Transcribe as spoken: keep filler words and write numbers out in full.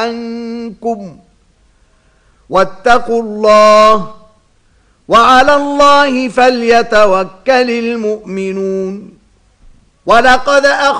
عنكم واتقوا الله وعلى الله فليتوكل المؤمنون ولقد أخذ